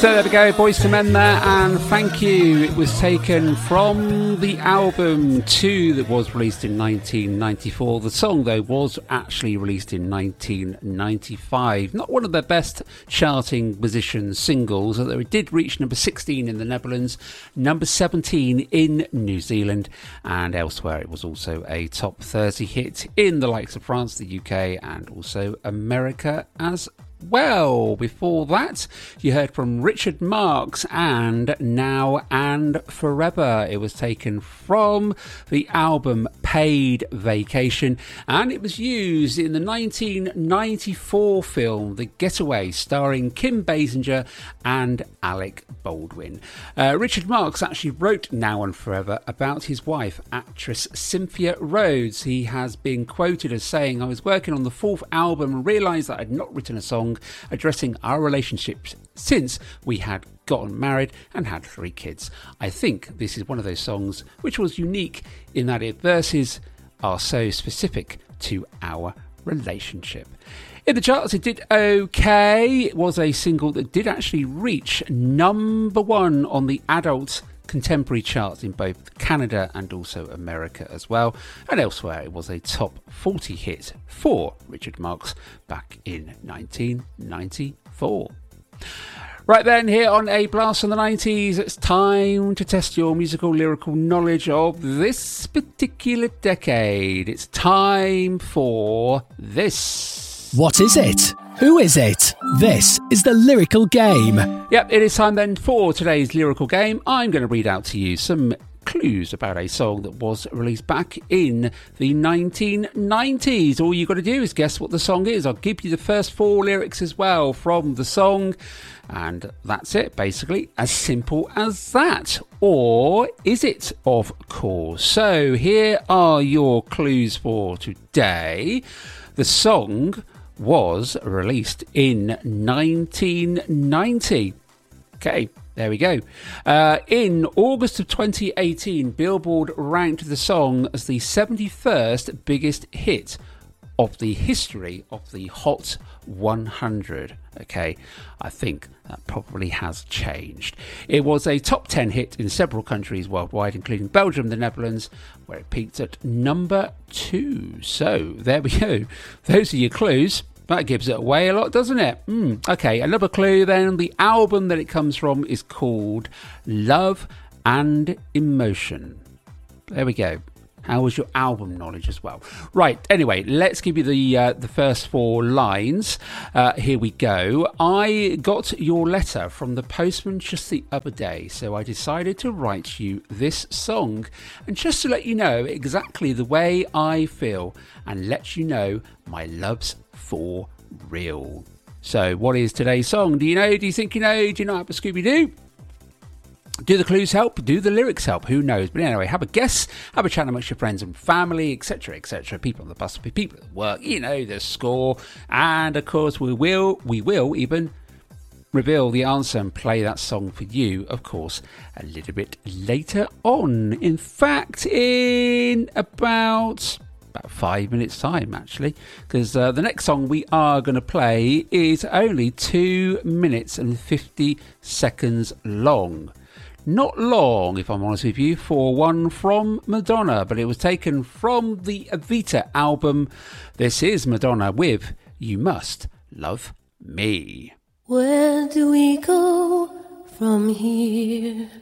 So there we go, Boyz II Men there, and Thank You. It was taken from the album 2 that was released in 1994. The song, though, was actually released in 1995. Not one of their best charting position singles, although it did reach number 16 in the Netherlands, number 17 in New Zealand, and elsewhere it was also a top 30 hit in the likes of France, the UK, and also America as well. Before that, you heard from Richard Marx and Now and Forever. It was taken from the album Paid Vacation, and it was used in the 1994 film The Getaway, starring Kim Basinger and Alec Baldwin. Richard Marx actually wrote Now and Forever about his wife, actress Cynthia Rhodes. He has been quoted as saying, "I was working on the fourth album and realised that I'd not written a song addressing our relationship since we had gotten married and had 3 kids. I think this is one of those songs which was unique in that its verses are so specific to our relationship." In the charts, it did okay. It was a single that did actually reach number 1 on the adult contemporary charts in both Canada and also America as well, and elsewhere it was a top 40 hit for Richard Marx back in 1994. Right then, here on A Blast from the 90s, it's time to test your musical lyrical knowledge of this particular decade. It's time for this. What is it? Who is it? This is the Lyrical Game. Yep, it is time then for today's Lyrical Game. I'm going to read out to you some clues about a song that was released back in the 1990s. All you got to do is guess what the song is. I'll give you the first 4 lyrics as well from the song, and that's it, basically. As simple as that. Or is it, of course? So here are your clues for today. The song was released in 1990. Okay, there we go. In August of 2018, Billboard ranked the song as the 71st biggest hit of the history of the Hot 100. Okay, I think that probably has changed. It was a top 10 hit in several countries worldwide, including Belgium, the Netherlands, where it peaked at number 2. So there we go. Those are your clues. That gives it away a lot, doesn't it? Okay, another clue then. The album that it comes from is called Love and Emotion. There we go. How was your album knowledge as well? Right, anyway, let's give you the first 4 lines. Here we go. I got your letter from the postman just the other day, so I decided to write you this song. And just to let you know exactly the way I feel and let you know my love's for real. So what is today's song? Do you know? Do you think you know? Do you know how to Scooby-Doo? Do the clues help? Do the lyrics help? Who knows? But anyway, have a guess, have a chat amongst your friends and family, etc., etc. People on the bus, people at work, you know the score. And of course, we will even reveal the answer and play that song for you, of course, a little bit later on. In fact, in about 5 minutes time, actually, because the next song we are going to play is only 2 minutes and 50 seconds long. Not long, if I'm honest with you, for one from Madonna, but it was taken from the Evita album. This is Madonna with You Must Love Me. Where do we go from here?